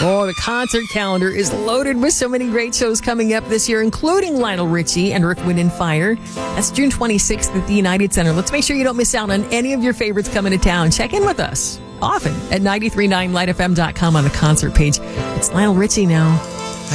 Oh, the concert calendar is loaded with so many great shows coming up this year, including Lionel Richie and Earth, Wind & Fire. That's June 26th at the United Center. Let's make sure you don't miss out on any of your favorites coming to town. Check in with us often at 939lightfm.com on the concert page. It's Lionel Richie now.